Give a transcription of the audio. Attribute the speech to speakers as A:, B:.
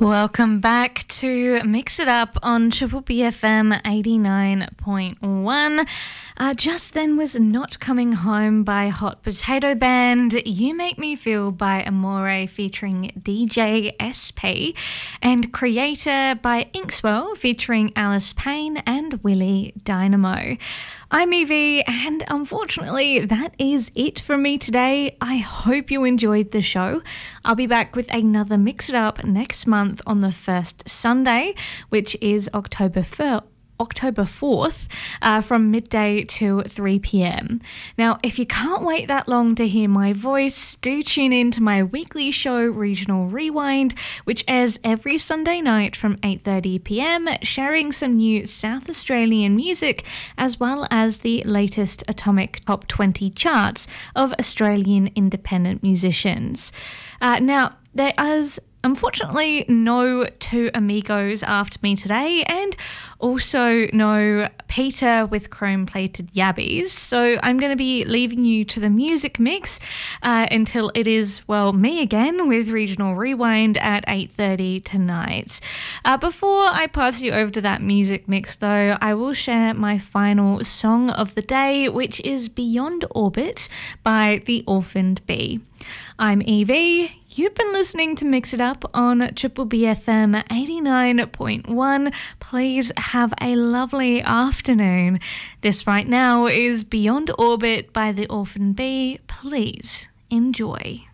A: Welcome back to Mix It Up on Triple BFM 89.1. Just then was Not Coming Home by Hot Potato Band, You Make Me Feel by Amore featuring DJ SP, and Creator by Inkswell featuring Alice Payne and Willie Dynamo. I'm Evie, and unfortunately that is it from me today. I hope you enjoyed the show. I'll be back with another Mix It Up next month on the first Sunday, which is October 4th from midday to 3 p.m. Now, if you can't wait that long to hear my voice, do tune in to my weekly show, Regional Rewind, which airs every Sunday night from 8:30 p.m, sharing some new South Australian music, as well as the latest Atomic Top 20 charts of Australian independent musicians. Now, there is unfortunately no two amigos after me today, and also no Peter with chrome-plated yabbies, so I'm going to be leaving you to the music mix until it is, well, me again with Regional Rewind at 8:30 tonight. Before I pass you over to that music mix, though, I will share my final song of the day, which is Beyond Orbit by The Orphaned Bee. I'm Evie. You've been listening to Mix It Up on Triple BFM 89.1. Please have a lovely afternoon. This right now is Beyond Orbit by The Orphaned Bee. Please enjoy.